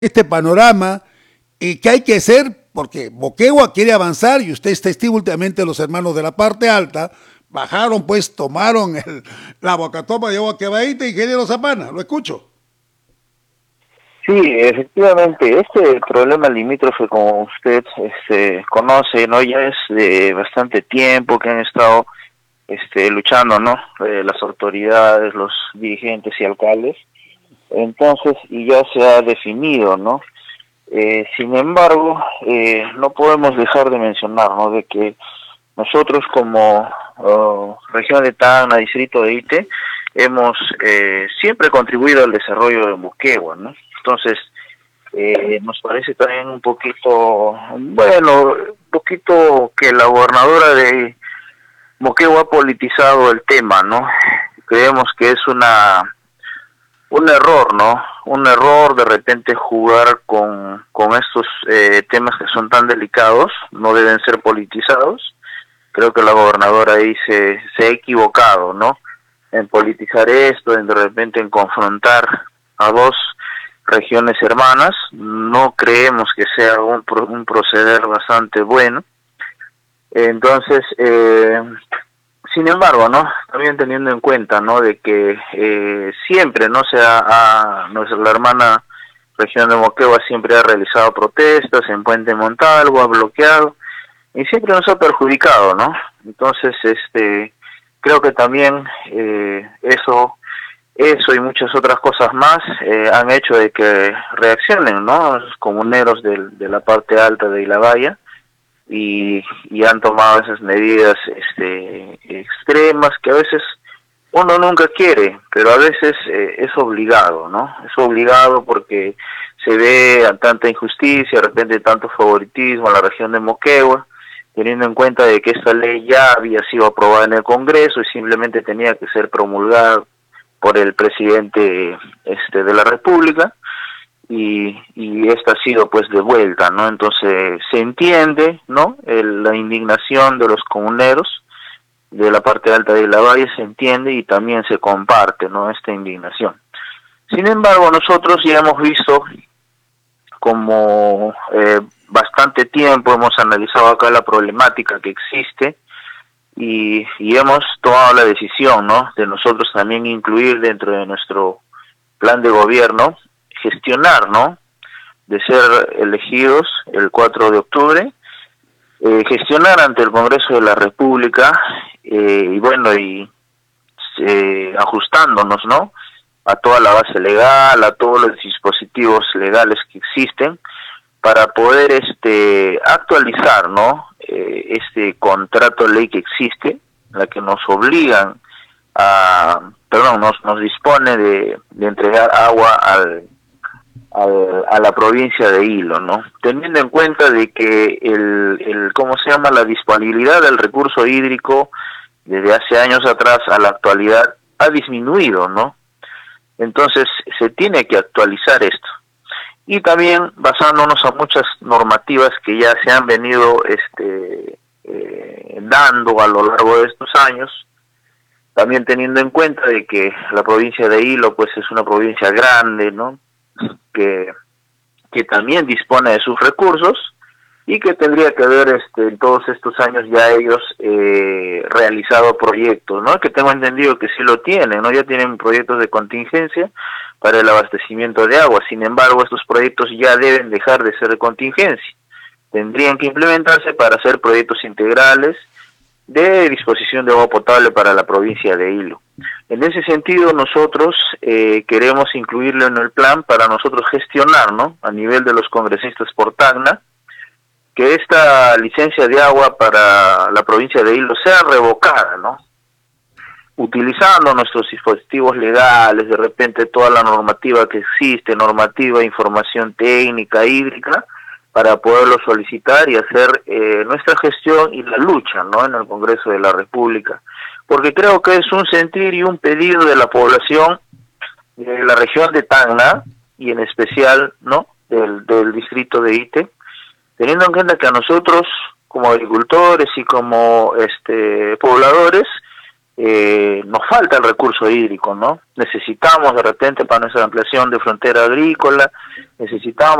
este panorama que hay que hacer porque Moquegua quiere avanzar y usted es testigo últimamente, los hermanos de la parte alta bajaron, pues tomaron la bocatoma de agua quebadita, ingeniero Zapana, lo escucho. Sí, efectivamente, este problema limítrofe, como usted conoce, no, ya es de bastante tiempo que han estado luchando, ¿no? Las autoridades, los dirigentes y alcaldes. Entonces, y ya se ha definido, ¿no? Sin embargo, no podemos dejar de mencionar, ¿no? De que nosotros como región de Tacna, distrito de Ite, hemos siempre contribuido al desarrollo de Moquegua, ¿no? Entonces, nos parece también un poquito, bueno, un poquito que la gobernadora de Moquegua ha politizado el tema, ¿no? Creemos que es un error, ¿no? Un error de repente jugar con estos temas que son tan delicados, no deben ser politizados. Creo que la gobernadora ahí se ha equivocado, ¿no? En politizar esto, en de repente en confrontar a dos regiones hermanas. No creemos que sea un proceder bastante bueno. Entonces, sin embargo, ¿no? También teniendo en cuenta, ¿no? De que siempre, ¿no? La hermana región de Moquegua siempre ha realizado protestas en Puente Montalvo, ha bloqueado y siempre nos ha perjudicado, ¿no? Entonces, creo que también eso y muchas otras cosas más han hecho de que reaccionen, ¿no? Los comuneros de la parte alta de Ilabaya y han tomado esas medidas extremas que a veces uno nunca quiere, pero a veces es obligado, ¿no? Es obligado porque se ve a tanta injusticia, de repente tanto favoritismo en la región de Moquegua, teniendo en cuenta de que esta ley ya había sido aprobada en el Congreso y simplemente tenía que ser promulgada por el presidente de la República, y esta ha sido pues de vuelta, ¿no? Entonces se entiende, ¿no? La indignación de los comuneros de la parte alta de la valle se entiende y también se comparte, ¿no? Esta indignación. Sin embargo, nosotros ya hemos visto como bastante tiempo hemos analizado acá la problemática que existe y hemos tomado la decisión, ¿no? De nosotros también incluir dentro de nuestro plan de gobierno, gestionar, ¿no? De ser elegidos el 4 de octubre, gestionar ante el Congreso de la República y bueno, y ajustándonos, ¿no? A toda la base legal, a todos los dispositivos legales que existen para poder actualizar, ¿no? Este contrato de ley que existe, la que nos obligan nos dispone de entregar agua a la provincia de Hilo, ¿no? Teniendo en cuenta de que la disponibilidad del recurso hídrico desde hace años atrás a la actualidad ha disminuido, ¿no? Entonces se tiene que actualizar esto. Y también basándonos a muchas normativas que ya se han venido dando a lo largo de estos años, también teniendo en cuenta de que la provincia de Hilo pues es una provincia grande, ¿no? Que también dispone de sus recursos y que tendría que haber en todos estos años ya ellos realizado proyectos, ¿no? Que tengo entendido que sí lo tienen, ¿no? Ya tienen proyectos de contingencia para el abastecimiento de agua. Sin embargo, estos proyectos ya deben dejar de ser de contingencia. Tendrían que implementarse para hacer proyectos integrales de disposición de agua potable para la provincia de Hilo. En ese sentido, nosotros queremos incluirlo en el plan para nosotros gestionar, ¿no? A nivel de los congresistas por Tacna, que esta licencia de agua para la provincia de Hilo sea revocada, ¿no? Utilizando nuestros dispositivos legales, de repente toda la normativa que existe, normativa, información técnica, hídrica, para poderlo solicitar y hacer nuestra gestión y la lucha, ¿no? En el Congreso de la República. Porque creo que es un sentir y un pedido de la población de la región de Tacna, y en especial, ¿no? Del distrito de Ite, teniendo en cuenta que a nosotros, como agricultores y como pobladores, nos falta el recurso hídrico, ¿no? Necesitamos de repente para nuestra ampliación de frontera agrícola, necesitamos